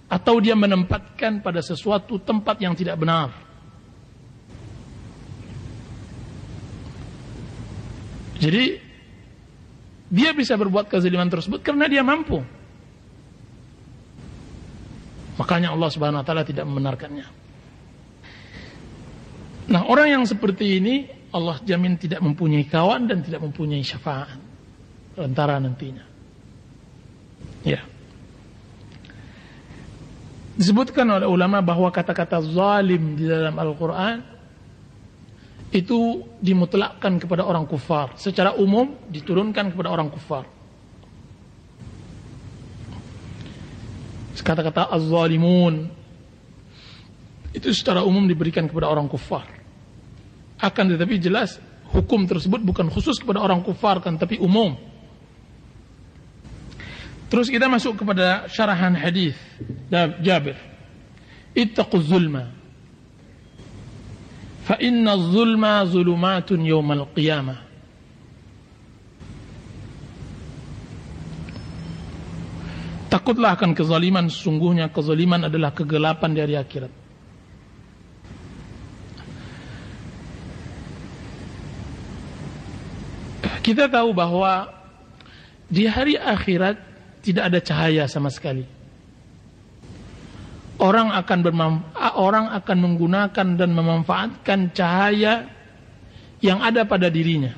atau dia menempatkan pada sesuatu tempat yang tidak benar. Jadi dia bisa berbuat kezaliman tersebut karena dia mampu. Makanya Allah Subhanahu wa taala tidak membenarkannya. Nah, orang yang seperti ini Allah jamin tidak mempunyai kawan dan tidak mempunyai syafaat antara nantinya. Ya. Disebutkan oleh ulama bahwa kata-kata zalim di dalam Al-Qur'an itu dimutlakkan kepada orang kufar, secara umum diturunkan kepada orang kufar. Kata-kata az-zalimun itu secara umum diberikan kepada orang kufar. Akan tetapi jelas hukum tersebut bukan khusus kepada orang kufar kan, tapi umum. Terus kita masuk kepada syarahan hadis Jabir. Ittaquz zulma fa inna zulma zulumatun yawmal qiyamah. Takutlah akan kezaliman, sesungguhnya kezaliman adalah kegelapan di hari akhirat. Kita tahu bahwa di hari akhirat tidak ada cahaya sama sekali. Orang akan menggunakan dan memanfaatkan cahaya yang ada pada dirinya.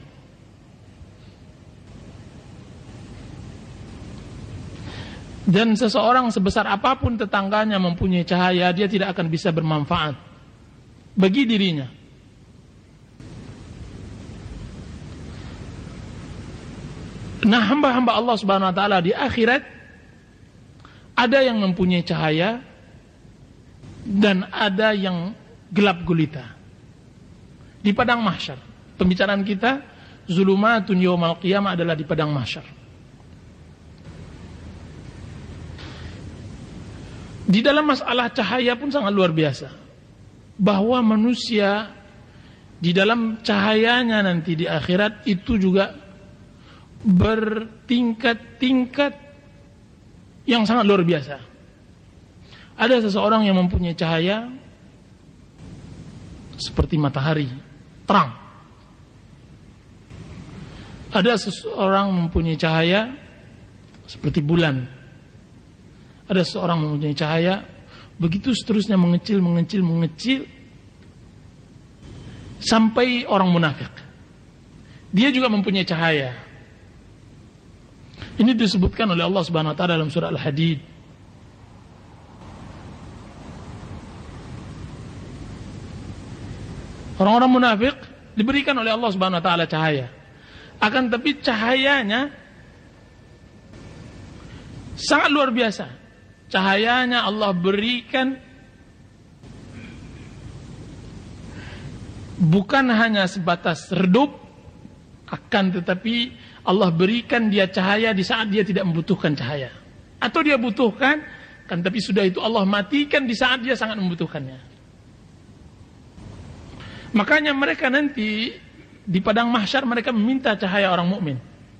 Dan seseorang sebesar apapun tetangganya mempunyai cahaya, dia tidak akan bisa bermanfaat bagi dirinya. Nah, hamba-hamba Allah Subhanahu wa taala di akhirat ada yang mempunyai cahaya dan ada yang gelap gulita di padang mahsyar. Pembicaraan kita zulumatun yaumal qiyamah adalah di padang mahsyar. Di dalam masalah cahaya pun sangat luar biasa, bahwa manusia di dalam cahayanya nanti di akhirat itu juga bertingkat-tingkat yang sangat luar biasa. Ada seseorang yang mempunyai cahaya seperti matahari, terang. Ada seseorang mempunyai cahaya seperti bulan. Ada seseorang mempunyai cahaya, begitu seterusnya mengecil sampai orang munafik. Dia juga mempunyai cahaya. Ini disebutkan oleh Allah Subhanahu wa taala dalam surah Al-Hadid. Orang-orang munafik diberikan oleh Allah Subhanahu wa taala cahaya. Akan tapi cahayanya sangat luar biasa. Cahayanya Allah berikan bukan hanya sebatas redup, akan tetapi Allah berikan dia cahaya di saat dia tidak membutuhkan cahaya. Atau dia butuhkan, kan tapi sudah itu Allah matikan di saat dia sangat membutuhkannya. Makanya mereka nanti di padang mahsyar mereka meminta cahaya orang mukmin.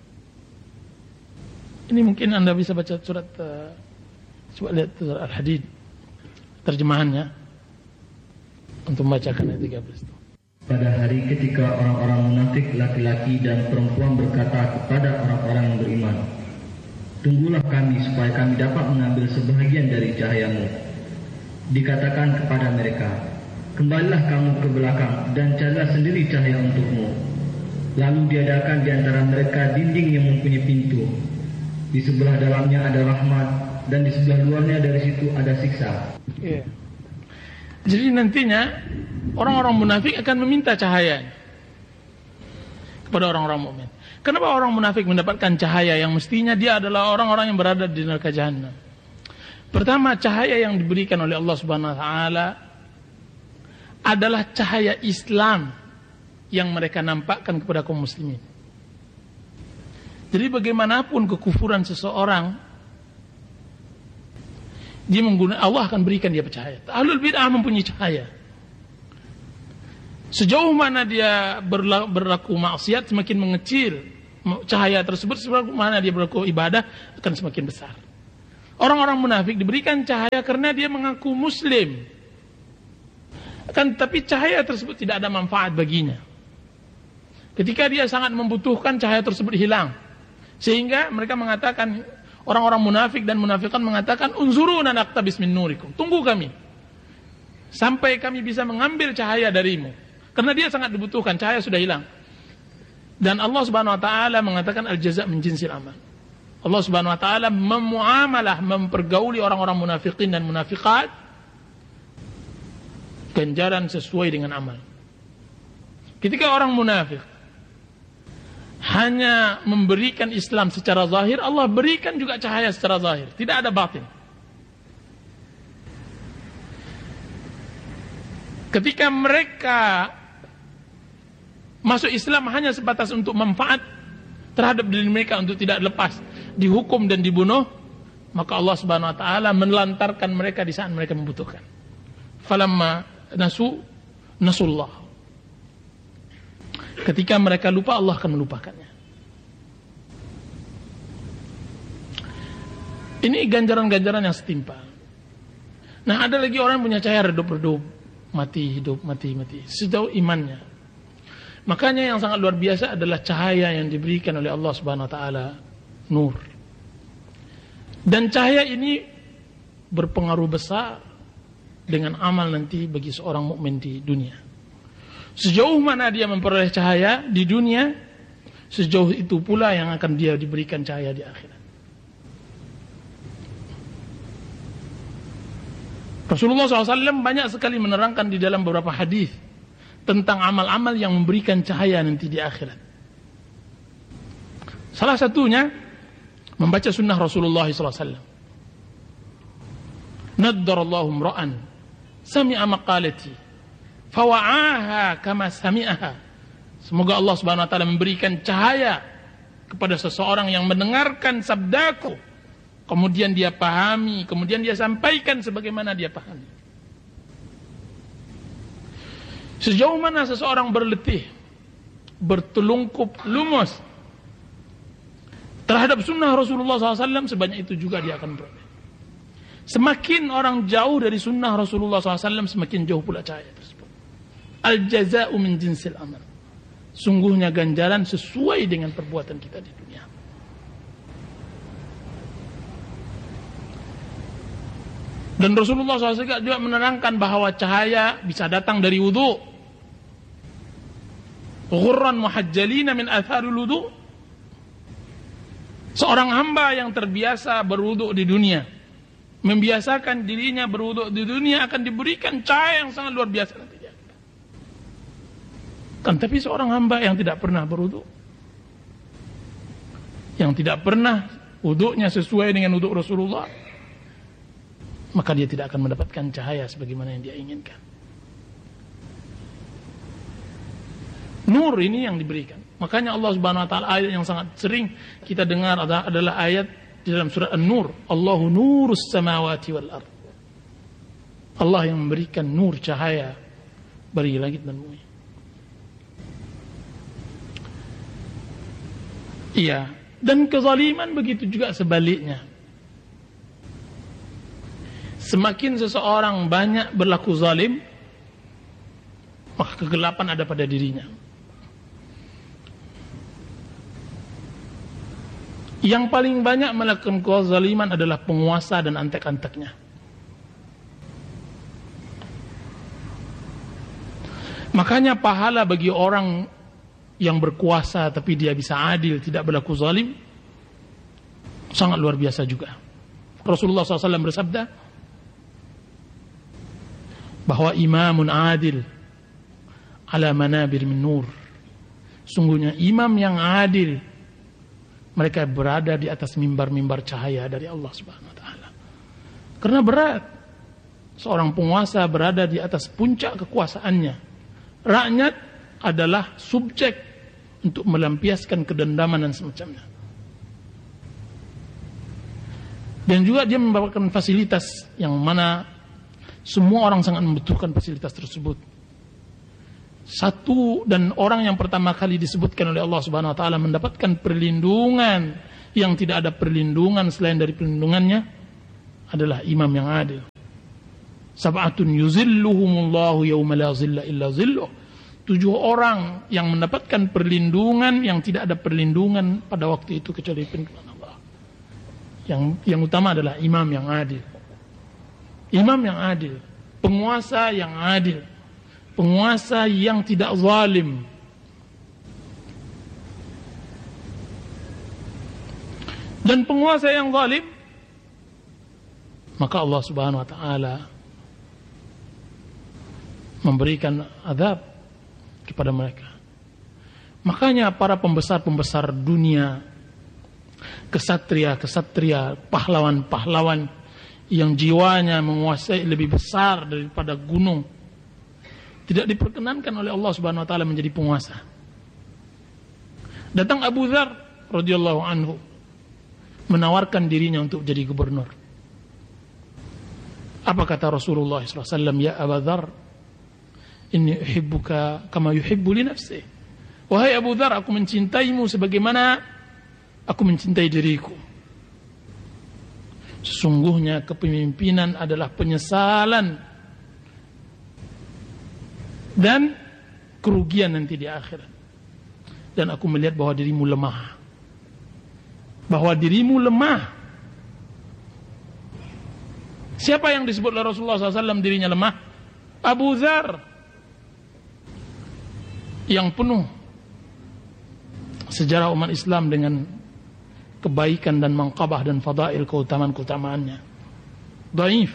Ini mungkin Anda bisa baca surat coba lihat surat Al-Hadid terjemahannya untuk membacakan ayat 13 itu. Pada hari ketika orang-orang munafik laki-laki dan perempuan berkata kepada orang-orang yang beriman, "Tunggulah kami supaya kami dapat mengambil sebahagian dari cahayamu." Dikatakan kepada mereka, "Kembalilah kamu ke belakang dan carilah sendiri cahaya untukmu." Lalu diadakan di antara mereka dinding yang mempunyai pintu. Di sebelah dalamnya ada rahmat dan di sebelah luarnya dari situ ada siksa. Yeah. Jadi nantinya orang-orang munafik akan meminta cahaya kepada orang-orang mukmin. Kenapa orang munafik mendapatkan cahaya yang mestinya dia adalah orang-orang yang berada di neraka jahanam? Pertama, cahaya yang diberikan oleh Allah Subhanahu wa taala adalah cahaya Islam yang mereka nampakkan kepada kaum muslimin. Jadi bagaimanapun kekufuran seseorang, dia menggunakan, Allah akan berikan dia cahaya. Ahlul bid'ah mempunyai cahaya. Sejauh mana dia berlaku maksiat semakin mengecil cahaya tersebut, sejauh mana dia berlaku ibadah akan semakin besar. Orang-orang munafik diberikan cahaya karena dia mengaku muslim. Tapi cahaya tersebut tidak ada manfaat baginya. Ketika dia sangat membutuhkan, cahaya tersebut hilang. Sehingga mereka mengatakan, orang-orang munafik dan munafikan mengatakan, unzuruna naqtabis min nurikum. Tunggu kami sampai kami bisa mengambil cahaya darimu. Karena dia sangat dibutuhkan, cahaya sudah hilang. Dan Allah Subhanahu wa taala mengatakan al-jaza' min jinsil amal. Allah Subhanahu wa taala mempergauli orang-orang munafikin dan munafikat ganjaran sesuai dengan amal. Ketika orang munafik hanya memberikan Islam secara zahir, Allah berikan juga cahaya secara zahir, tidak ada batin. Ketika mereka masuk Islam hanya sebatas untuk manfaat terhadap diri mereka untuk tidak lepas dihukum dan dibunuh, maka Allah Subhanahu wa taala menelantarkan mereka di saat mereka membutuhkan. Falamma nasullah. Ketika mereka lupa, Allah akan melupakannya. Ini ganjaran-ganjaran yang setimpal. Nah, ada lagi orang yang punya cahaya redup-redup, mati hidup, mati sejauh imannya. Makanya yang sangat luar biasa adalah cahaya yang diberikan oleh Allah Subhanahu wa taala, nur. Dan cahaya ini berpengaruh besar dengan amal nanti bagi seorang mukmin di dunia. Sejauh mana dia memperoleh cahaya di dunia, sejauh itu pula yang akan dia diberikan cahaya di akhirat. Rasulullah SAW banyak sekali menerangkan di dalam beberapa hadis tentang amal-amal yang memberikan cahaya nanti di akhirat. Salah satunya membaca sunnah Rasulullah SAW. Naddarallahu imra'an sami'a maqalati fawa'aha kama sami'aha. Semoga Allah Subhanahu wa taala memberikan cahaya kepada seseorang yang mendengarkan sabdaku, kemudian dia pahami, kemudian dia sampaikan sebagaimana dia pahami. Sejauh mana seseorang berletih, bertelungkup lumus terhadap sunnah Rasulullah SAW, sebanyak itu juga dia akan beroleh. Semakin orang jauh dari sunnah Rasulullah SAW, semakin jauh pula cahaya tersebut. Al-jaza'u min jinsil amal. Sungguhnya ganjaran sesuai dengan perbuatan kita di dunia. Dan Rasulullah SAW juga menerangkan bahwa cahaya bisa datang dari wudu. Ghurran muhajjalina min atharul wudu. Seorang hamba yang terbiasa berwudu di dunia, membiasakan dirinya berwudu di dunia, akan diberikan cahaya yang sangat luar biasa nanti dia. Kan tapi seorang hamba yang tidak pernah berwudu, yang tidak pernah wudunya sesuai dengan wudu Rasulullah, maka dia tidak akan mendapatkan cahaya sebagaimana yang dia inginkan. Nur ini yang diberikan. Makanya Allah Subhanahu wa taala, ayat yang sangat sering kita dengar adalah ayat di dalam surah An-Nur. Allahu nurus samawati wal ard. Allah yang memberikan nur, cahaya bagi langit dan bumi. Iya, dan kezaliman begitu juga sebaliknya. Semakin seseorang banyak berlaku zalim, maka kegelapan ada pada dirinya. Yang paling banyak melakukan kezaliman adalah penguasa dan antek-anteknya. Makanya pahala bagi orang yang berkuasa tapi dia bisa adil, tidak berlaku zalim, sangat luar biasa juga. Rasulullah SAW bersabda bahwa imamun adil ala manabir min nur. Sungguhnya imam yang adil, mereka berada di atas mimbar-mimbar cahaya dari Allah Subhanahu wa taala. Karena berat seorang penguasa berada di atas puncak kekuasaannya. Rakyat adalah subjek untuk melampiaskan kedendaman dan semacamnya. Dan juga dia membawakan fasilitas yang mana semua orang sangat membutuhkan fasilitas tersebut. Satu dan orang yang pertama kali disebutkan oleh Allah Subhanahu wa taala mendapatkan perlindungan yang tidak ada perlindungan selain dari perlindungannya adalah imam yang adil. Sab'atun yuzilluhumullahu yawma la zilla illa zilluh. 7 orang yang mendapatkan perlindungan yang tidak ada perlindungan pada waktu itu kecuali perlindungan Allah. Yang utama adalah imam yang adil. Imam yang adil, penguasa yang adil, penguasa yang tidak zalim. Dan penguasa yang zalim, maka Allah Subhanahu wa taala memberikan azab kepada mereka. Makanya para pembesar-pembesar dunia, kesatria-kesatria, pahlawan-pahlawan yang jiwanya menguasai lebih besar daripada gunung, tidak diperkenankan oleh Allah Subhanahu wa taala menjadi penguasa. Datang Abu Dzar radhiyallahu anhu menawarkan dirinya untuk jadi gubernur. Apa kata Rasulullah SAW? Ya Abu Dzar, inni uhibbuka kama yuhibbu li nafsihi. Wahai Abu Dzar, aku mencintaimu sebagaimana aku mencintai diriku. Sesungguhnya kepemimpinan adalah penyesalan dan kerugian nanti di akhirat. Dan aku melihat bahwa dirimu lemah. Bahwa dirimu lemah. Siapa yang disebut oleh Rasulullah SAW dirinya lemah? Abu Dzar, yang penuh sejarah umat Islam dengan kebaikan dan mangkabah dan fadail, keutamaan-keutamaannya. Dhaif.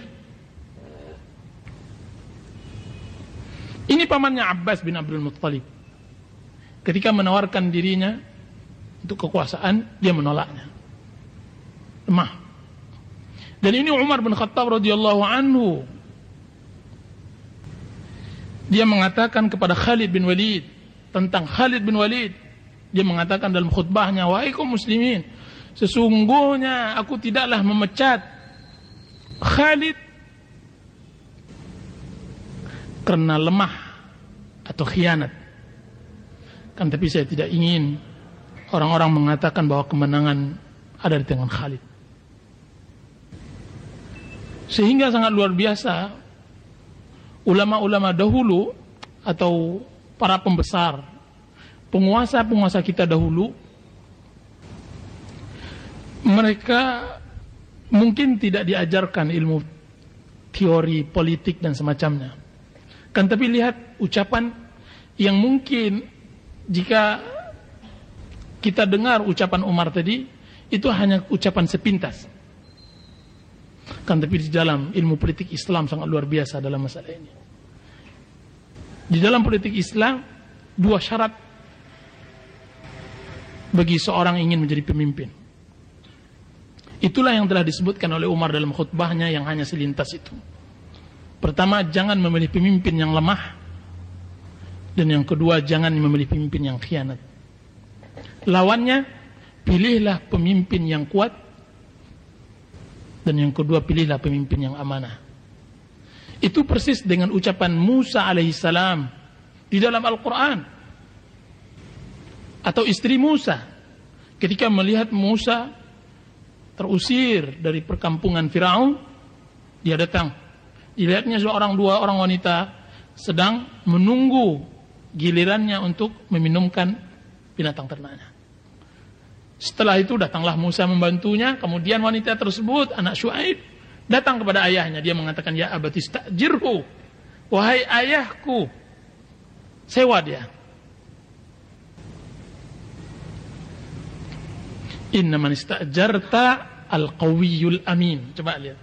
Ini pamannya Abbas bin Abdul Muttalib. Ketika menawarkan dirinya untuk kekuasaan, dia menolaknya. Lemah. Dan ini Umar bin Khattab radhiyallahu anhu. Dia mengatakan kepada Khalid bin Walid, tentang Khalid bin Walid, dia mengatakan dalam khutbahnya, wahai kaum muslimin, sesungguhnya aku tidaklah memecat Khalid karena lemah atau khianat. Kan tapi saya tidak ingin orang-orang mengatakan bahwa kemenangan ada di tangan Khalid. Sehingga sangat luar biasa ulama-ulama dahulu atau para pembesar, penguasa-penguasa kita dahulu, mereka mungkin tidak diajarkan ilmu teori politik dan semacamnya. Kan tapi lihat ucapan yang mungkin jika kita dengar ucapan Umar tadi, itu hanya ucapan sepintas. Kan tapi di dalam ilmu politik Islam sangat luar biasa dalam masalah ini. Di dalam politik Islam, 2 syarat bagi seorang ingin menjadi pemimpin. Itulah yang telah disebutkan oleh Umar dalam khutbahnya yang hanya selintas itu. Pertama, jangan memilih pemimpin yang lemah. Dan yang kedua, jangan memilih pemimpin yang khianat. Lawannya, pilihlah pemimpin yang kuat. Dan yang kedua, pilihlah pemimpin yang amanah. Itu persis dengan ucapan Musa alaihissalam di dalam Al-Quran. Atau istri Musa, ketika melihat Musa terusir dari perkampungan Firaun, dia datang. Dilihatnya 2 orang wanita sedang menunggu gilirannya untuk meminumkan binatang ternaknya. Setelah itu datanglah Musa membantunya. Kemudian wanita tersebut, anak Syuaib, datang kepada ayahnya. Dia mengatakan, ya abati istajirhu, wahai ayahku, sewa dia. Innaman istajarta al-qawiyul amin. Coba lihat.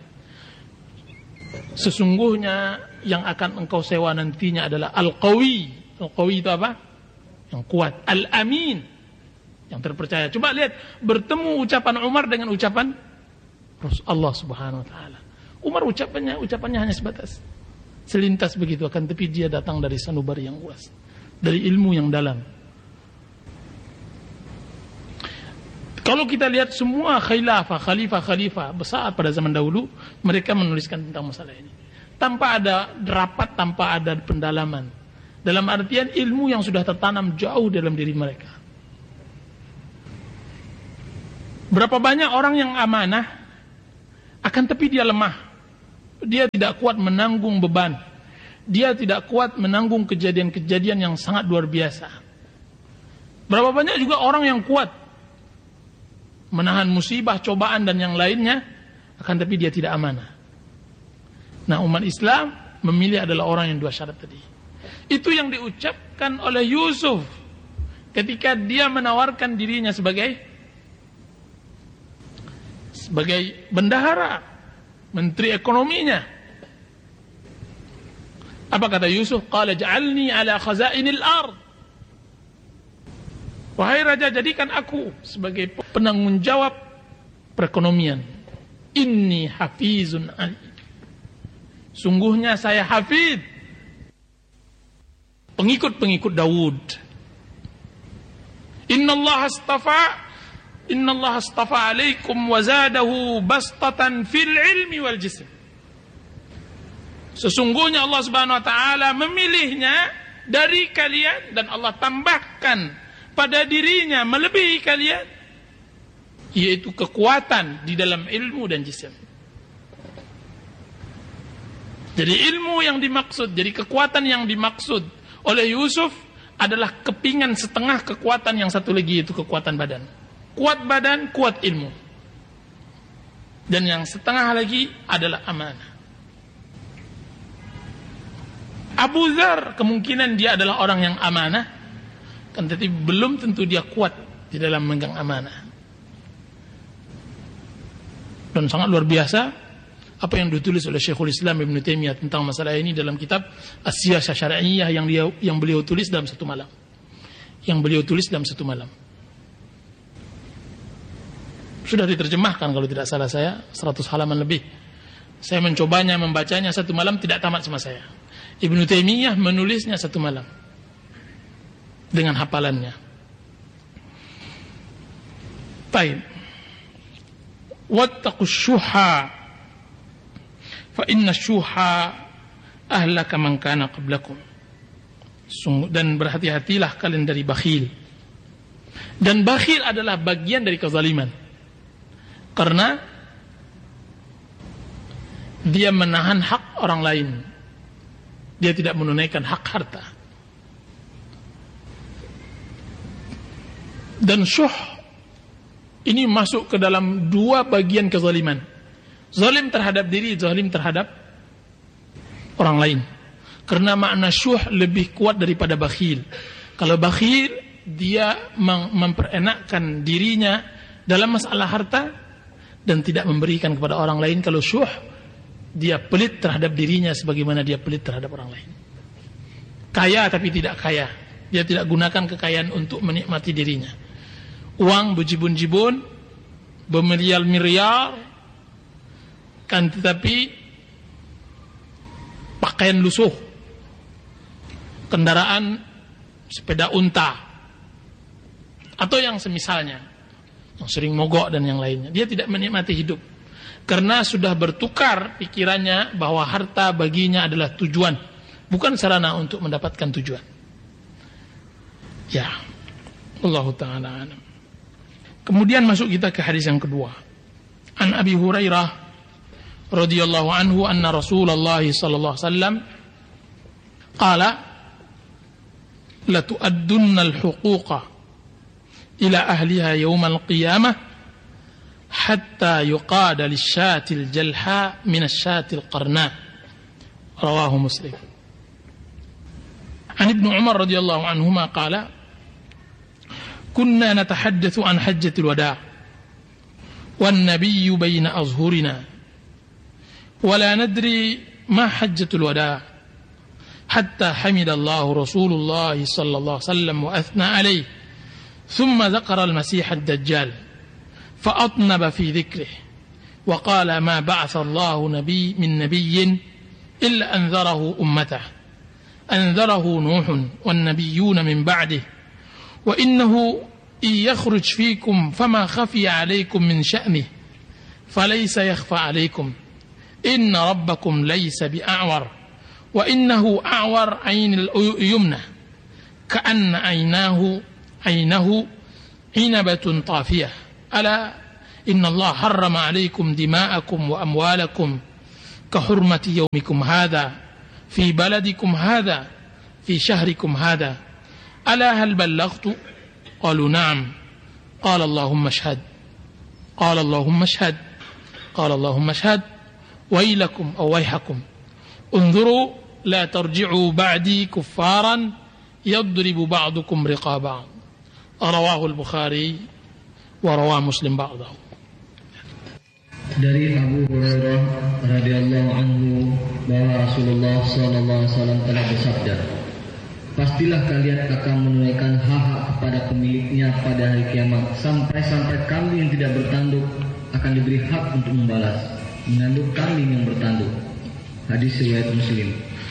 Sesungguhnya yang akan engkau sewa nantinya adalah al-qawi. Al-qawi itu apa? Yang kuat. Al-amin, yang terpercaya. Coba lihat, bertemu ucapan Umar dengan ucapan Allah Subhanahu wa taala. Umar ucapannya hanya sebatas selintas begitu, akan tapi dia datang dari sanubari yang luas, dari ilmu yang dalam. Kalau kita lihat semua khalifah besar pada zaman dahulu, mereka menuliskan tentang masalah ini tanpa ada rapat, tanpa ada pendalaman, dalam artian ilmu yang sudah tertanam jauh dalam diri mereka. Berapa banyak orang yang amanah Akan tapi dia lemah. Dia tidak kuat menanggung beban. Dia tidak kuat menanggung kejadian-kejadian yang sangat luar biasa. Berapa banyak juga orang yang kuat menahan musibah, cobaan dan yang lainnya, akan tapi dia tidak amanah. Nah, umat Islam memilih adalah orang yang dua syarat tadi. Itu yang diucapkan oleh Yusuf ketika dia menawarkan dirinya sebagai bendahara, menteri ekonominya. Apa kata Yusuf? Qala ja'alni ala khazainil ard. Wahai raja, jadikan aku sebagai penanggung jawab perekonomian. Inni hafizun alim. Sungguhnya saya hafid, pengikut-pengikut Daud. Innallaha astafa alaikum wa zadahu bastatan fil ilmi wal jism. Sesungguhnya Allah Subhanahu wa taala memilihnya dari kalian dan Allah tambahkan pada dirinya melebihi kalian, yaitu kekuatan di dalam ilmu dan jisim. Jadi ilmu yang dimaksud, jadi kekuatan yang dimaksud oleh Yusuf adalah kepingan setengah kekuatan yang satu lagi, yaitu kekuatan badan. Kuat badan, kuat ilmu. Dan yang setengah lagi adalah amanah. Abu Dzar kemungkinan dia adalah orang yang amanah, kan, tetapi belum tentu dia kuat di dalam memegang amanah. Dan sangat luar biasa apa yang ditulis oleh Syekhul Islam Ibn Taimiyah tentang masalah ini dalam kitab As-Siyasah Syar'iyyah yang beliau tulis dalam satu malam. Sudah diterjemahkan kalau tidak salah saya 100 halaman lebih. Saya mencobanya membacanya satu malam, tidak tamat sama saya. Ibn Taimiyah menulisnya satu malam dengan hafalannya. Baik. Wattaqus syuha fa inna syuha ahlaka man kana qablakum. Dan berhati-hatilah kalian dari bakhil. Dan bakhil adalah bagian dari kezaliman. Karena dia menahan hak orang lain. Dia tidak menunaikan hak harta. Dan syuh ini masuk ke dalam dua bagian kezaliman. Zalim terhadap diri, zalim terhadap orang lain. Karena makna syuh lebih kuat daripada bakhil. Kalau bakhil, dia memperenakkan dirinya dalam masalah harta dan tidak memberikan kepada orang lain. Kalau syuh, dia pelit terhadap dirinya sebagaimana dia pelit terhadap orang lain. Kaya tapi tidak kaya. Dia tidak gunakan kekayaan untuk menikmati dirinya. Uang berjibun-jibun, bermiliar-miliar, kan, tetapi pakaian lusuh, kendaraan sepeda unta, atau yang semisalnya, yang sering mogok dan yang lainnya. Dia tidak menikmati hidup karena sudah bertukar pikirannya bahwa harta baginya adalah tujuan, bukan sarana untuk mendapatkan tujuan. Ya, Allah Ta'ala alam. Kemudian masuk kita ke hadis yang kedua. An Abi Hurairah radhiyallahu anhu anna Rasulullah sallallahu alaihi wasallam qala la tu'addunna al-huquqa ila ahliha yawm al-qiyamah hatta yuqada lisyati al-jalha min asyati al-qarna. Rawahu Muslim. An Ibnu Umar radhiyallahu anhuma qala كنا نتحدث عن حجة الوداع والنبي بين أظهرنا ولا ندري ما حجة الوداع حتى حمد الله رسول الله صلى الله عليه وسلم وأثنى عليه ثم ذكر المسيح الدجال فأطنب في ذكره وقال ما بعث الله من نبي إلا أنذره أمته أنذره نوح والنبيون من بعده وإنه إن يخرج فيكم فما خفي عليكم من شأنه فليس يخفى عليكم إن ربكم ليس بأعور وإنه أعور عين اليمنى كأن عينه عنبة طافية ألا Inna Allah harrama alaikum dima'akum wa amwalakum kahurmati yaumikum hadha fi baladikum hadha fi syahrikum hadha ala hal ballaghtu qalu na'am qala Allahumma ashhad qala Allahumma ashhad qala Allahumma ashhad wailakum aw waihakum unzuru la tarji'u ba'di kuffaran yadribu ba'dukum riqaba rawahu al-Bukhari wa rawah Muslim ba'dahu. Dari Abu Hurairah radhiyallahu anhu bahwa Rasulullah sallallahu alaihi wasallam telah bersabda, pastilah kalian akan menunaikan hak-hak kepada pemiliknya pada hari kiamat, sampai-sampai kambing yang tidak bertanduk akan diberi hak untuk membalas mengandung kambing yang bertanduk. Hadis riwayat Muslim.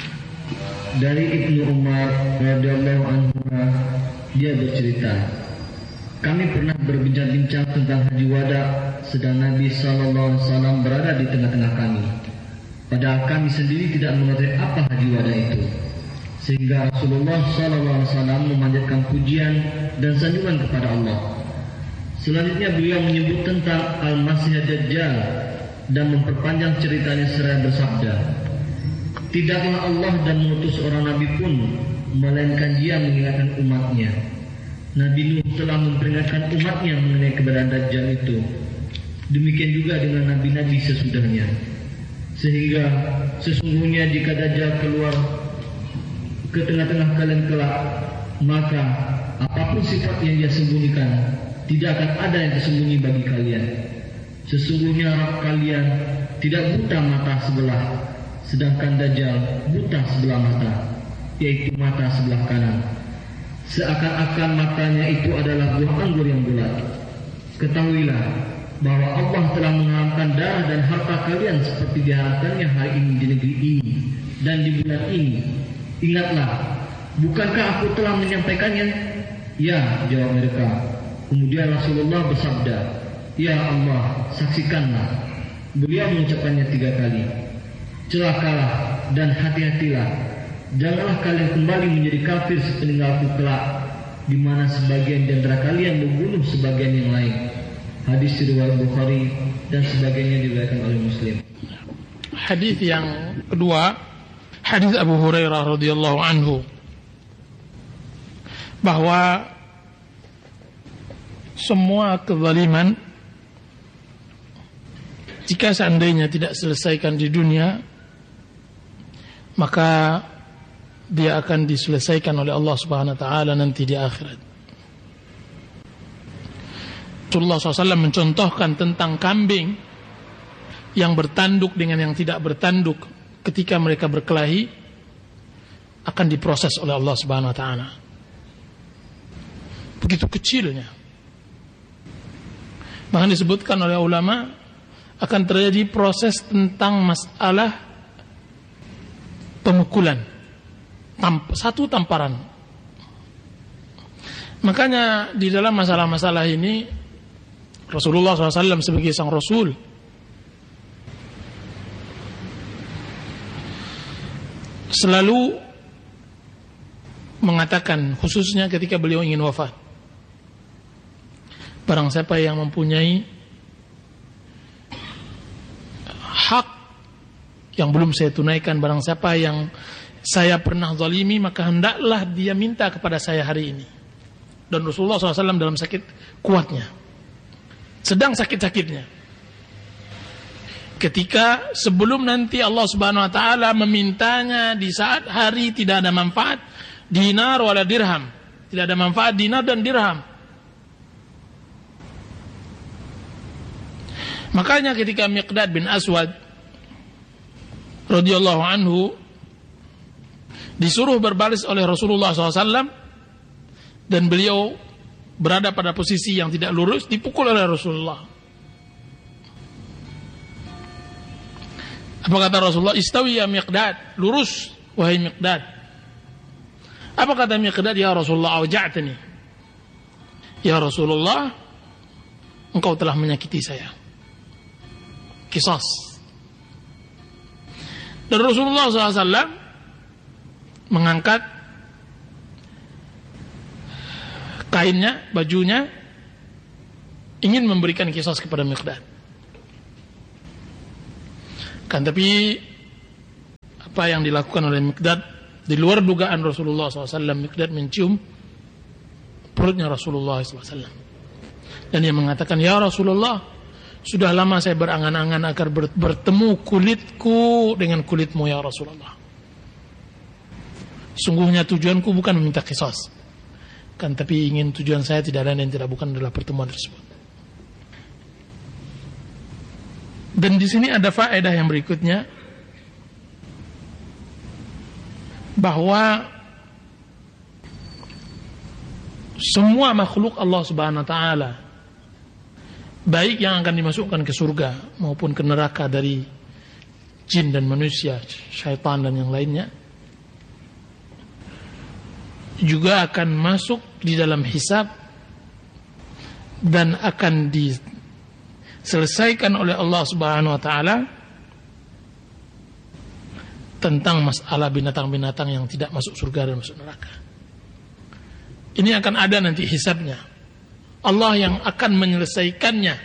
Dari Ibnu Umar radhiyallahu anhu, dia bercerita, kami pernah berbincang-bincang tentang haji wada sedang Nabi sallallahu alaihi wasallam berada di tengah-tengah kami. Padahal kami sendiri tidak mengetahui apa haji wada itu. Sehingga Rasulullah sallallahu alaihi wasallam memanjatkan pujian dan sanjungan kepada Allah. Selanjutnya beliau menyebut tentang Al-Masih Dajjal dan memperpanjang ceritanya seraya bersabda, tidaklah Allah dan mengutus seorang nabi pun melainkan dia mengingatkan umatnya. Nabi Nuh telah memperingatkan umatnya mengenai keberadaan Dajjal itu. Demikian juga dengan nabi-nabi sesudahnya. Sehingga sesungguhnya jika Dajjal keluar ke tengah-tengah kalian kelak, maka apapun sifat yang dia sembunyikan, tidak akan ada yang tersembunyi bagi kalian. Sesungguhnya Rabb kalian tidak buta mata sebelah, sedangkan Dajjal buta sebelah mata, yaitu mata sebelah kanan. Seakan-akan matanya itu adalah buah anggur yang bulat. Ketahuilah bahwa Allah telah mengharamkan darah dan harta kalian seperti diharamkannya hari ini di negeri ini dan di bulan ini. Ingatlah, bukankah aku telah menyampaikannya? Ya, jawab mereka. Kemudian Rasulullah bersabda, ya Allah, saksikanlah. Beliau mengucapkannya 3 kali. Celakalah dan hati-hatilah. Janganlah kalian kembali menjadi kafir sepeninggalku kelak, di mana sebagian di antara kalian membunuh sebagian yang lain. Hadis riwayat Bukhari dan sebagainya diriwayatkan oleh Muslim. Hadis yang kedua, hadis Abu Hurairah radhiyallahu anhu, bahwa semua kezaliman jika seandainya tidak selesaikan di dunia, maka dia akan diselesaikan oleh Allah Subhanahu wa taala nanti di akhirat. Rasulullah SAW mencontohkan tentang kambing yang bertanduk dengan yang tidak bertanduk ketika mereka berkelahi akan diproses oleh Allah Subhanahu wa taala. Begitu kecilnya. Bahkan disebutkan oleh ulama akan terjadi proses tentang masalah pemukulan, satu tamparan. Makanya di dalam masalah-masalah ini Rasulullah SAW sebagai sang Rasul selalu mengatakan, khususnya ketika beliau ingin wafat, barang siapa yang mempunyai hak yang belum saya tunaikan, barang siapa yang saya pernah zalimi, maka hendaklah dia minta kepada saya hari ini. Dan Rasulullah SAW dalam sakit kuatnya, sedang sakit-sakitnya, ketika sebelum nanti Allah Subhanahu wa taala memintanya di saat hari tidak ada manfaat dinar wala dirham, tidak ada manfaat dinar dan dirham. Makanya ketika Miqdad bin Aswad radhiyallahu anhu disuruh berbaris oleh Rasulullah SAW dan beliau berada pada posisi yang tidak lurus, dipukul oleh Rasulullah. Apa kata Rasulullah? Istawi ya Miqdad, lurus wahai Miqdad. Apa kata Miqdad? Ya Rasulullah, awja'tani. Ya Rasulullah, engkau telah menyakiti saya. Qisas. Dan Rasulullah SAW mengangkat kainnya, bajunya, ingin memberikan qisas kepada Miqdad. Kan tapi apa yang dilakukan oleh Miqdad di luar dugaan Rasulullah SAW. Miqdad mencium perutnya Rasulullah SAW. Dan dia mengatakan, ya Rasulullah, sudah lama saya berangan-angan agar bertemu kulitku dengan kulitmu ya Rasulullah. Sungguhnya tujuanku bukan meminta qisas, kan tapi tujuan saya tidak lain dan tidak bukan adalah pertemuan tersebut. Dan di sini ada faedah yang berikutnya, bahwa semua makhluk Allah Subhanahu wa taala, baik yang akan dimasukkan ke surga maupun ke neraka dari jin dan manusia, syaitan dan yang lainnya, juga akan masuk di dalam hisab dan akan diselesaikan oleh Allah Subhanahu wa taala tentang masalah binatang-binatang yang tidak masuk surga dan masuk neraka. Ini akan ada nanti hisabnya. Allah yang akan menyelesaikannya.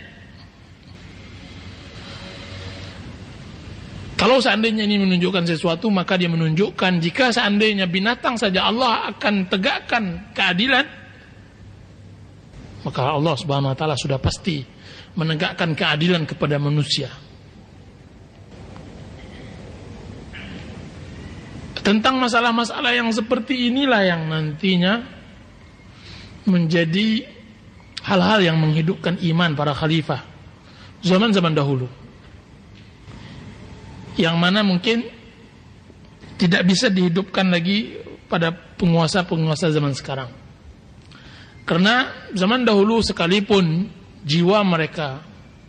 Kalau seandainya ini menunjukkan sesuatu, maka dia menunjukkan jika seandainya binatang saja Allah akan tegakkan keadilan, maka Allah Subhanahu wa taala sudah pasti menegakkan keadilan kepada manusia. Tentang masalah-masalah yang seperti inilah yang nantinya menjadi hal-hal yang menghidupkan iman para khalifah zaman-zaman dahulu, yang mana mungkin tidak bisa dihidupkan lagi pada penguasa-penguasa zaman sekarang. Karena zaman dahulu sekalipun jiwa mereka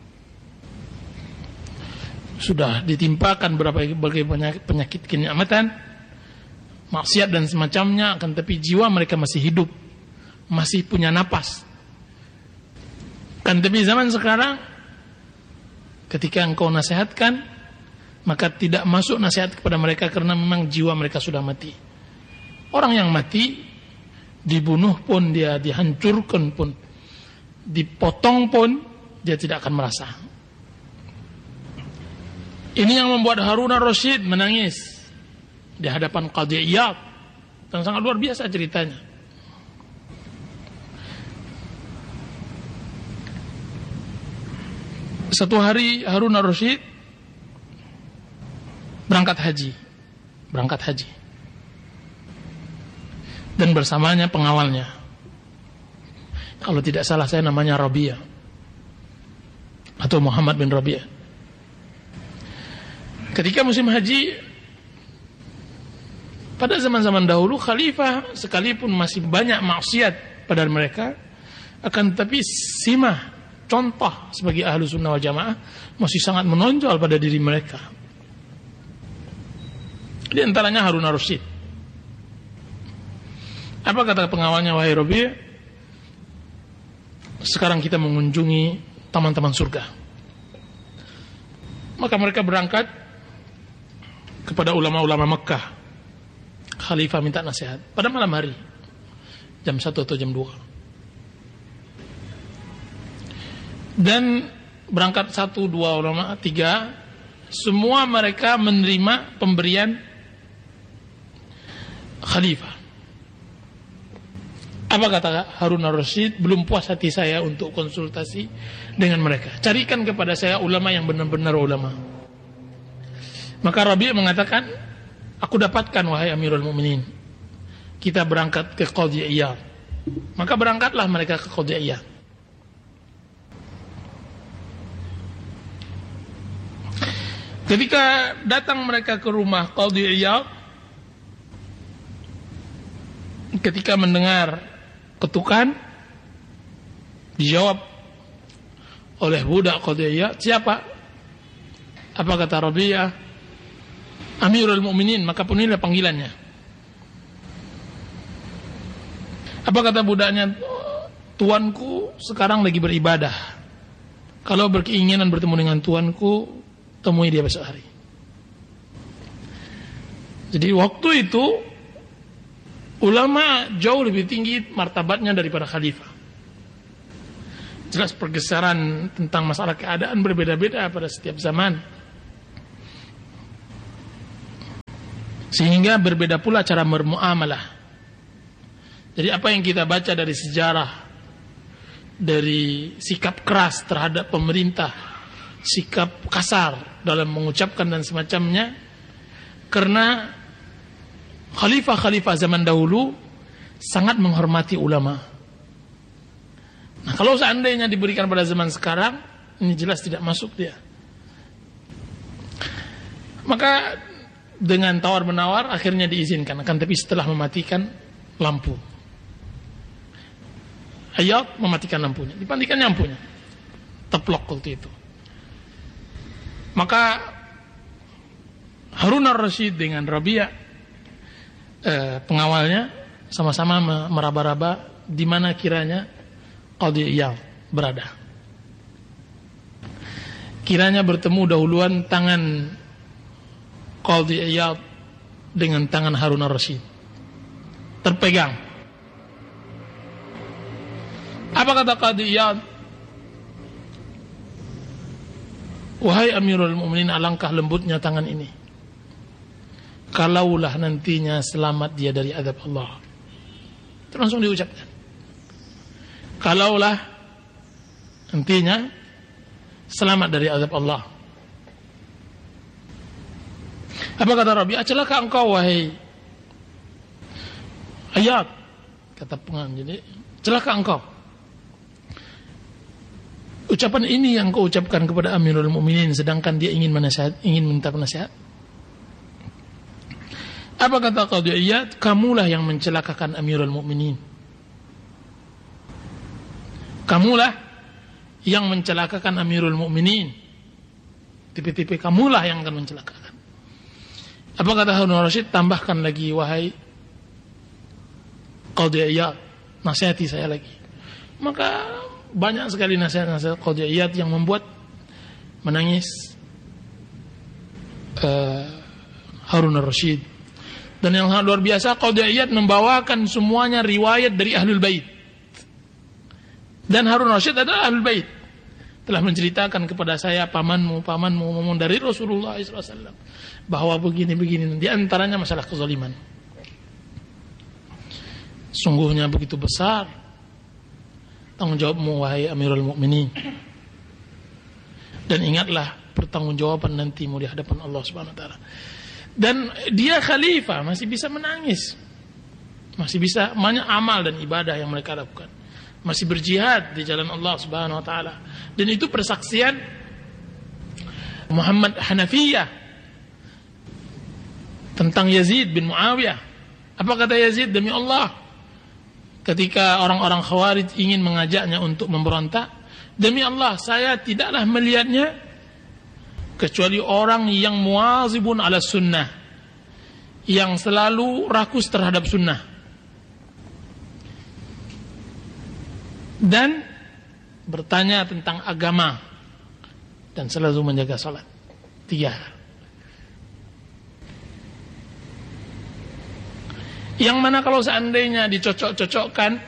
sudah ditimpakan berbagai penyakit kenikmatan, maksiat dan semacamnya, akan tapi jiwa mereka masih hidup, masih punya napas. Kan tapi zaman sekarang, ketika engkau nasihatkan, maka tidak masuk nasihat kepada mereka karena memang jiwa mereka sudah mati. Orang yang mati, dibunuh pun, dia dihancurkan pun, dipotong pun, dia tidak akan merasa. Ini yang membuat Harun ar-Rasyid menangis di hadapan Qadhi Iyad, dan sangat luar biasa ceritanya. Satu hari Harun ar-Rasyid berangkat haji, dan bersamanya pengawalnya. Kalau tidak salah saya namanya Rabi'ah atau Muhammad bin Rabi'ah. Ketika musim haji, pada zaman-zaman dahulu khalifah sekalipun masih banyak maksiat pada mereka, akan tetapi simah, contoh sebagai ahlu sunnah wal jamaah masih sangat menonjol pada diri mereka. Di antaranya Harun ar-Rasyid. Apa kata pengawalnya, wahai Rabi', sekarang kita mengunjungi taman-taman surga. Maka mereka berangkat kepada ulama-ulama Mekah. Khalifah minta nasihat pada malam hari, jam 1 atau jam 2. Dan berangkat 1, 2 ulama, 3, semua mereka menerima pemberian khalifah. Apa kata Harun ar-Rasyid? Belum puas hati saya untuk konsultasi dengan mereka. Carikan kepada saya ulama yang benar-benar ulama. Maka Rabi' mengatakan, aku dapatkan wahai Amirul Mukminin. Kita berangkat ke Qadhi Iyad. Maka berangkatlah mereka ke Qadhi Iyad. Ketika datang mereka ke rumah Qadhi Iyad, ketika mendengar ketukan, dijawab oleh budak Qadhi Iyad, siapa? Apa kata Rabi'ah? Amirul Mukminin. Maka penuhilah panggilannya. Apa kata budaknya? Tuanku sekarang lagi beribadah. Kalau berkeinginan bertemu dengan tuanku, temui dia besok hari. Jadi waktu itu ulama jauh lebih tinggi martabatnya daripada khalifah. Jelas pergeseran tentang masalah keadaan berbeda-beda pada setiap zaman. Sehingga berbeda pula cara bermuamalah. Jadi apa yang kita baca dari sejarah, dari sikap keras terhadap pemerintah, sikap kasar dalam mengucapkan dan semacamnya, karena khalifah-khalifah zaman dahulu sangat menghormati ulama. Nah, kalau seandainya diberikan pada zaman sekarang, ini jelas tidak masuk dia. Maka dengan tawar-menawar akhirnya diizinkan, akan tapi setelah mematikan lampu. Ayat mematikan lampunya, dipatikan lampunya, teplok waktu itu. Maka Harun ar-Rasyid dengan Rabi' pengawalnya sama-sama meraba-raba di mana kiranya Qadhi Iyad berada. Kiranya bertemu dahuluan tangan Qadhi Iyad dengan tangan Harun ar-Rasyid, terpegang. Apa kata Qadhi Iyad? Wahai Amirul Mukminin, alangkah lembutnya tangan ini. Kalaulah nantinya selamat dia dari azab Allah. Itu langsung diucapkan. Kalaulah nantinya selamat dari azab Allah. Apa kata Rabi'? Celaka engkau wahai Iyad, kata pengamen. Jadi celaka engkau. Ucapan ini yang kau ucapkan kepada Amirul Mukminin sedangkan dia ingin minta nasihat. Apa kata Qadhi Iyad? Kamulah yang mencelakakan Amirul Mukminin. Kamulah yang mencelakakan Amirul Mukminin. Tipe-tipe kamulah yang akan mencelakakan. Apa kata Harun ar-Rasyid? Tambahkan lagi wahai Qadhi Iyad, nasihati saya lagi. Maka banyak sekali nasihat-nasihat Qadhi Iyad yang membuat menangis Harun ar-Rasyid. Dan yang sangat luar biasa, Qadhi Iyad membawakan semuanya riwayat dari Ahlul Bait. Dan Harun ar-Rasyid adalah Ahlul Bait. Telah menceritakan kepada saya pamanmu dari Rasulullah SAW bahwa begini-begini. Di antaranya masalah kezaliman. Sungguhnya begitu besar tanggung jawabmu wahai Amirul Mukminin. Dan ingatlah pertanggungjawaban nantimu di hadapan Allah Subhanahu wa taala. Dan dia khalifah masih bisa menangis. Masih bisa banyak amal dan ibadah yang mereka lakukan. Masih berjihad di jalan Allah Subhanahu wa taala. Dan itu persaksian Muhammad Hanafiyah tentang Yazid bin Muawiyah. Apa kata Yazid? Demi Allah, ketika orang-orang Khawarij ingin mengajaknya untuk memberontak, demi Allah saya tidaklah melihatnya kecuali orang yang muwazibun ala sunnah, yang selalu rakus terhadap sunnah dan bertanya tentang agama dan selalu menjaga salat. 3 hal. Yang mana kalau seandainya dicocok-cocokkan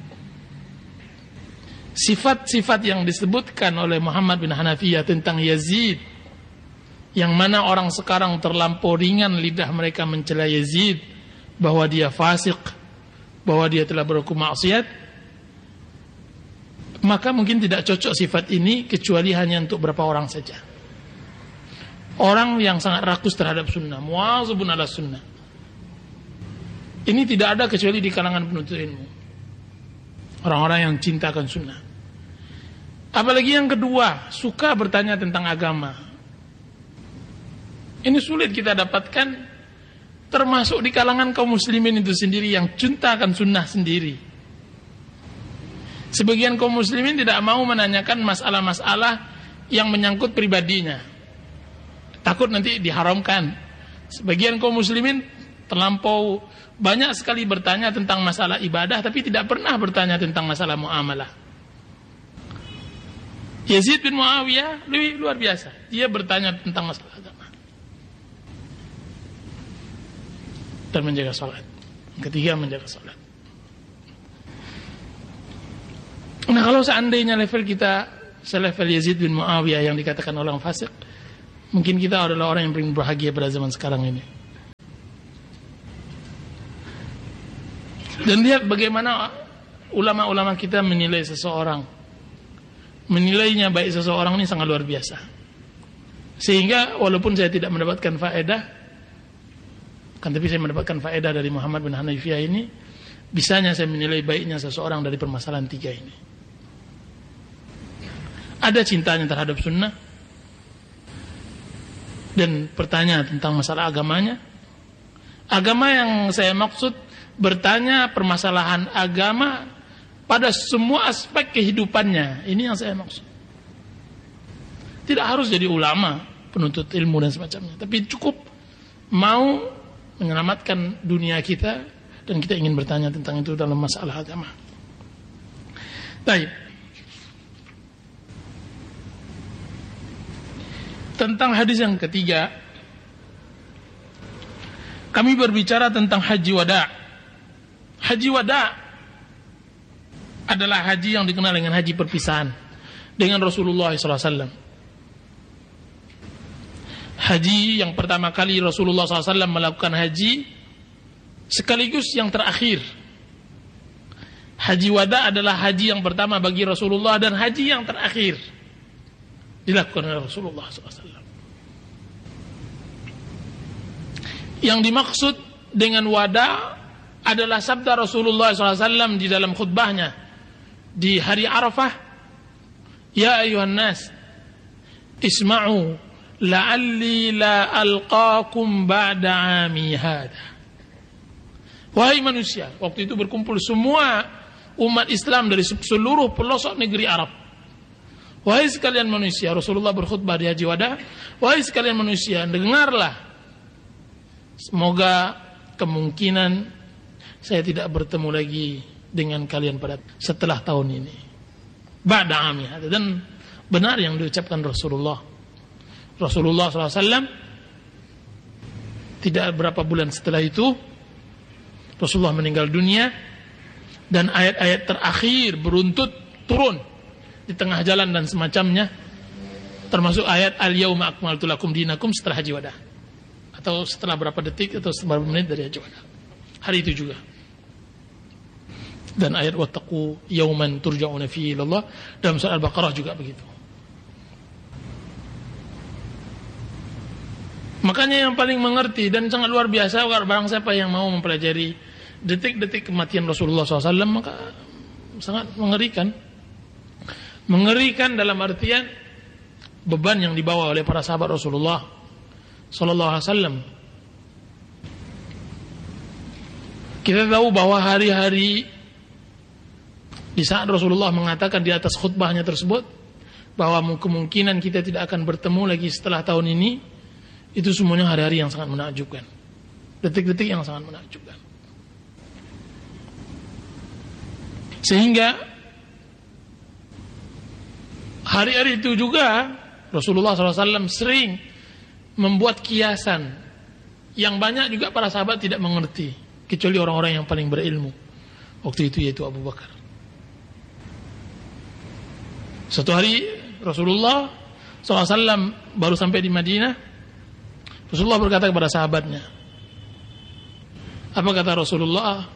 sifat-sifat yang disebutkan oleh Muhammad bin Hanafiyah tentang Yazid, yang mana orang sekarang terlampau ringan lidah mereka mencela Yazid bahwa dia fasik, bahwa dia telah berhukum maksiat, maka mungkin tidak cocok sifat ini kecuali hanya untuk beberapa orang saja. Orang yang sangat rakus terhadap sunnah, muwazibun ala sunnah. Ini tidak ada kecuali di kalangan penuntut ilmu, orang-orang yang cintakan sunnah. Apalagi yang kedua, suka bertanya tentang agama. Ini sulit kita dapatkan, termasuk di kalangan kaum muslimin itu sendiri yang cintakan sunnah sendiri. Sebagian kaum muslimin tidak mau menanyakan masalah-masalah yang menyangkut pribadinya, takut nanti diharamkan. Sebagian kaum muslimin terlampau banyak sekali bertanya tentang masalah ibadah, tapi tidak pernah bertanya tentang masalah muamalah. Yazid bin Muawiyah lebih luar biasa, dia bertanya tentang masalah agama dan menjaga salat. Ketiga, menjaga salat. Nah, kalau seandainya level kita selevel Yazid bin Muawiyah yang dikatakan orang fasik, mungkin kita adalah orang yang paling bahagia pada zaman sekarang ini. Dan lihat bagaimana ulama-ulama kita menilai seseorang. Menilainya baik seseorang ini sangat luar biasa. Sehingga walaupun saya tidak mendapatkan faedah, tapi saya mendapatkan faedah dari Muhammad bin Hanifiyah ini, bisanya saya menilai baiknya seseorang dari permasalahan 3 ini. Ada cintanya terhadap sunnah, dan bertanya tentang masalah agamanya. Agama yang saya maksud, bertanya permasalahan agama pada semua aspek kehidupannya. Ini yang saya maksud. Tidak harus jadi ulama, penuntut ilmu dan semacamnya, tapi cukup mau menyelamatkan dunia kita, dan kita ingin bertanya tentang itu dalam masalah agama. Baik. Tentang hadis yang ketiga, kami berbicara tentang haji wada'. Haji wada' adalah haji yang dikenal dengan haji perpisahan dengan Rasulullah SAW. Haji yang pertama kali Rasulullah SAW melakukan haji sekaligus yang terakhir. Haji wada' adalah haji yang pertama bagi Rasulullah dan haji yang terakhir dilakukan oleh Rasulullah SAW. Yang dimaksud dengan wada' adalah sabda Rasulullah SAW di dalam khutbahnya di hari Arafah, "Ya ayuhan nas, isma'u la'alli la alqakum ba'da 'ami hada." Wahai manusia, waktu itu berkumpul semua umat Islam dari seluruh pelosok negeri Arab. Wahai sekalian manusia, Rasulullah berkhutbah di haji wada', wahai sekalian manusia, dengarlah. Semoga kemungkinan saya tidak bertemu lagi dengan kalian pada setelah tahun ini. Ba'da 'ami hada. Dan benar yang diucapkan Rasulullah. Rasulullah SAW tidak berapa bulan setelah itu Rasulullah meninggal dunia, dan ayat-ayat terakhir beruntut turun di tengah jalan dan semacamnya, termasuk ayat al-yauma akmaltu lakum dinakum setelah haji wada', atau setelah berapa detik atau setelah berapa menit dari haji wada', hari itu juga. Dan ayat wattaqu yauman turja'una fihi ilallah dalam surah Al-Baqarah juga begitu. Makanya yang paling mengerti dan sangat luar biasa, barang siapa yang mau mempelajari detik-detik kematian Rasulullah SAW, maka sangat mengerikan. Mengerikan dalam artian beban yang dibawa oleh para sahabat Rasulullah SAW. Kita tahu bahwa hari-hari di saat Rasulullah mengatakan di atas khutbahnya tersebut bahwa kemungkinan kita tidak akan bertemu lagi setelah tahun ini, itu semuanya hari-hari yang sangat menakjubkan, detik-detik yang sangat menakjubkan. Sehingga hari-hari itu juga Rasulullah SAW sering membuat kiasan yang banyak juga para sahabat tidak mengerti, kecuali orang-orang yang paling berilmu waktu itu, yaitu Abu Bakar. Suatu hari Rasulullah SAW baru sampai di Madinah. Rasulullah berkata kepada sahabatnya, apa kata Rasulullah?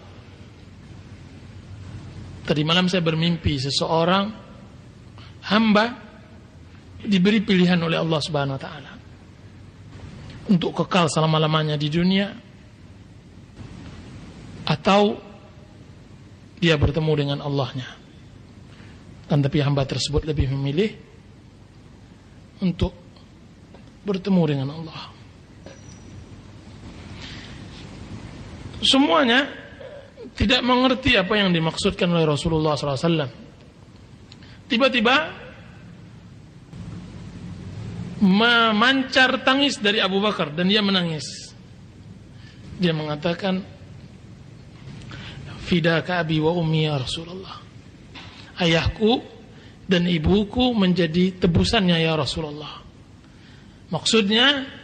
Tadi malam saya bermimpi seseorang hamba diberi pilihan oleh Allah Subhanahu wa taala untuk kekal selama-lamanya di dunia, atau dia bertemu dengan Allahnya. Dan tapi hamba tersebut lebih memilih untuk bertemu dengan Allah. Semuanya tidak mengerti apa yang dimaksudkan oleh Rasulullah SAW. Tiba-tiba memancar tangis dari Abu Bakar, dan dia menangis. Dia mengatakan, "Fidaka abi wa ummi ya Rasulullah." Ayahku dan ibuku menjadi tebusannya ya Rasulullah. Maksudnya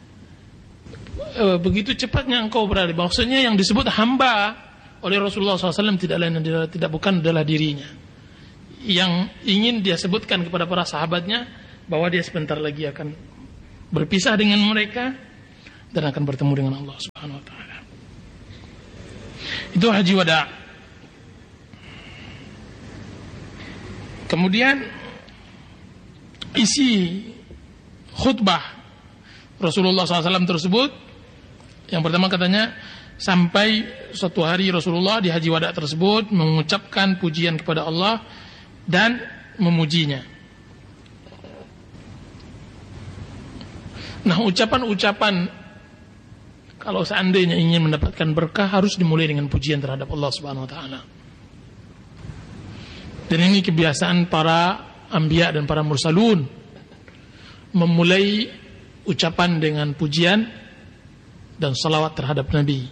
begitu cepatnya engkau beralih. Maksudnya yang disebut hamba oleh Rasulullah SAW tidak lain dan tidak bukan adalah dirinya. yang ingin dia sebutkan kepada para sahabatnya bahwa dia sebentar lagi akan berpisah dengan mereka dan akan bertemu dengan Allah Subhanahu wa taala. Itu haji wada. Kemudian isi khutbah Rasulullah SAW tersebut, yang pertama katanya, sampai suatu hari Rasulullah di haji wada tersebut mengucapkan pujian kepada Allah dan memujinya. Nah, ucapan-ucapan kalau seandainya ingin mendapatkan berkah harus dimulai dengan pujian terhadap Allah Subhanahu wa taala. Dan ini kebiasaan para anbiya dan para mursalun, memulai ucapan dengan pujian dan salawat terhadap Nabi.